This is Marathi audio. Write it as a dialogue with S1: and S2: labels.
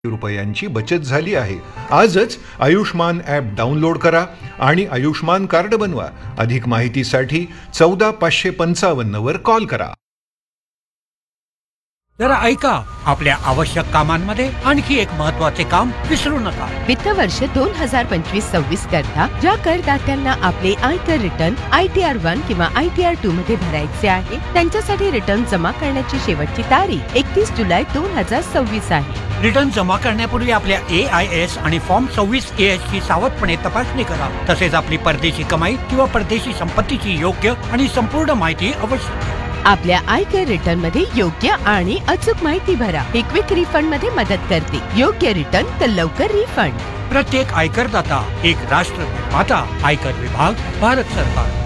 S1: रुपयांची बचत झाली आहे. आजच आयुष्मान ॲप डाउनलोड करा आणि आयुष्मान कार्ड बनवा. अधिक माहितीसाठी 14 555 वर कॉल करा.
S2: जरा ऐका, आपल्या आवश्यक कामांमध्ये आणखी एक महत्त्वाचे काम विसरू नका.
S3: वित्त वर्ष 2025-26 करता ज्या करदात्यांना आपले आयकर रिटर्न ITR 1 किंवा ITR 2 मध्ये भरायचे आहे, त्यांच्यासाठी रिटर्न जमा करण्याची शेवटची तारीख 31 जुलै 2026 आहे.
S2: रिटर्न जमा करण्यापूर्वी आपल्या AIS आणि फॉर्म 26AH ची सावधपणे तपासणी करा. तसेच आपली परदेशी कमाई किंवा परदेशी संपत्तीची योग्य आणि संपूर्ण माहिती अवश्य घ्या.
S3: आपल्या आयकर रिटर्न मध्ये योग्य आणि अचूक माहिती भरा. ही क्विक रिफंड मध्ये मदत करते. योग्य रिटर्न तर लवकर रिफंड.
S2: प्रत्येक आयकरदाता एक राष्ट्र निर्माता. आयकर विभाग, भारत सरकार.